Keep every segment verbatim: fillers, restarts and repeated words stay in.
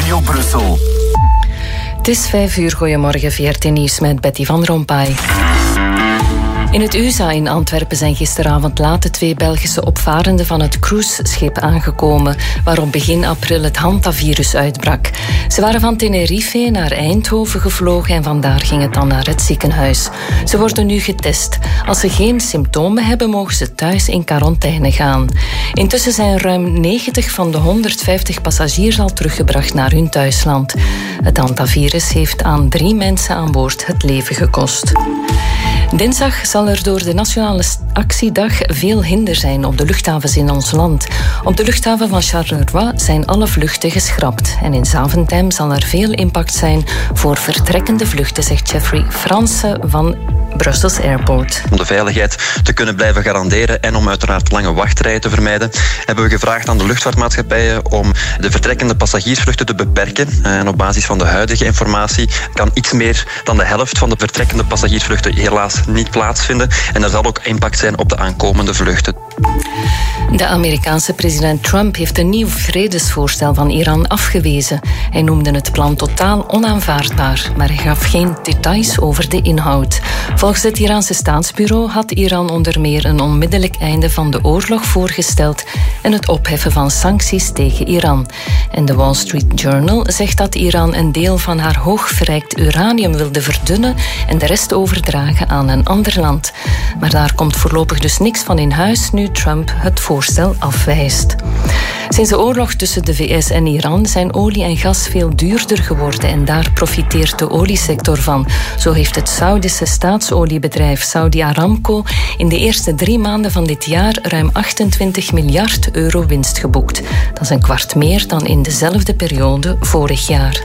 Studio Brussel. Het is vijf uur. Goedemorgen, V R T Nieuws met Betty van Rompuy. In het U S A in Antwerpen zijn gisteravond laat de twee Belgische opvarenden van het cruiseschip aangekomen, waarop begin april het hantavirus uitbrak. Ze waren van Tenerife naar Eindhoven gevlogen en vandaar ging het dan naar het ziekenhuis. Ze worden nu getest. Als ze geen symptomen hebben, mogen ze thuis in quarantaine gaan. Intussen zijn ruim negentig van de honderdvijftig passagiers al teruggebracht naar hun thuisland. Het hantavirus heeft aan drie mensen aan boord het leven gekost. Dinsdag zal er door de Nationale Actiedag veel hinder zijn op de luchthavens in ons land. Op de luchthaven van Charleroi zijn alle vluchten geschrapt. En in Zaventem zal er veel impact zijn voor vertrekkende vluchten, zegt Jeffrey Franse van Brussels Airport. Om de veiligheid te kunnen blijven garanderen en om uiteraard lange wachtrijen te vermijden, hebben we gevraagd aan de luchtvaartmaatschappijen om de vertrekkende passagiersvluchten te beperken. En op basis van de huidige informatie kan iets meer dan de helft van de vertrekkende passagiersvluchten helaas niet plaatsvinden. En er zal ook impact zijn op de aankomende vluchten. De Amerikaanse president Trump heeft een nieuw vredesvoorstel van Iran afgewezen. Hij noemde het plan totaal onaanvaardbaar, maar hij gaf geen details over de inhoud. Volgens het Iraanse staatsbureau had Iran onder meer een onmiddellijk einde van de oorlog voorgesteld en het opheffen van sancties tegen Iran. En de Wall Street Journal zegt dat Iran een deel van haar hoogverrijkt uranium wilde verdunnen en de rest overdragen aan een ander land. Maar daar komt voorlopig dus niks van in huis nu Trump het voorstel afwijst. Sinds de oorlog tussen de V S en Iran zijn olie en gas veel duurder geworden en daar profiteert de oliesector van. Zo heeft het Saoedische staatsoliebedrijf Saudi Aramco in de eerste drie maanden van dit jaar ruim achtentwintig miljard euro winst geboekt. Dat is een kwart meer dan in dezelfde periode vorig jaar.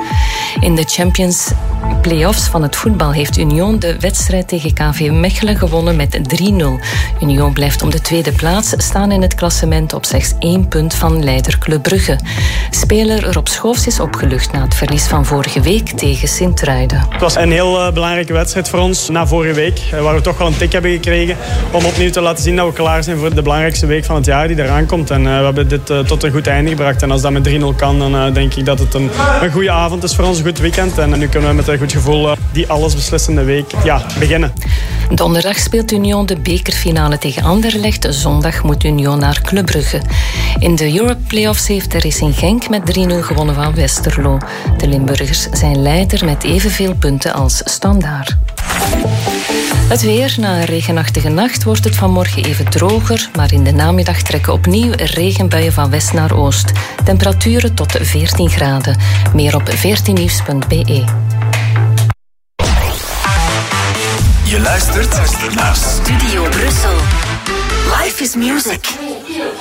In de Champions Playoffs van het voetbal heeft Union de wedstrijd tegen K V Mechelen gewonnen met drie nul. Union blijft om de tweede plaats staan in het klassement op slechts één punt van leider Club Brugge. Speler Rob Schoofs is opgelucht na het verlies van vorige week tegen Sint-Truiden. Het was een heel uh, belangrijke wedstrijd voor ons na vorige week, uh, waar we toch wel een tik hebben gekregen om opnieuw te laten zien dat we klaar zijn voor de belangrijkste week van het jaar die eraan komt. En uh, we hebben dit uh, tot een goed einde gebracht. En als dat met drie nul kan, dan uh, denk ik dat het een, een goede avond is voor ons, een goed weekend. En uh, nu kunnen we met een goed gevoel uh, die allesbeslissende week ja, beginnen. Donderdag speelt Union de bekerfinale tegen Anderlecht. Zondag moet Union naar Club Brugge. In de Europe Playoffs heeft de Racing Genk met drie nul gewonnen van Westerlo. De Limburgers zijn leider met evenveel punten als Standaard. Het weer. Na een regenachtige nacht wordt het vanmorgen even droger, maar in de namiddag trekken opnieuw regenbuien van west naar oost. Temperaturen tot veertien graden. Meer op veertien nieuws punt b e. Je luistert naar Studio Brussel. Life is music.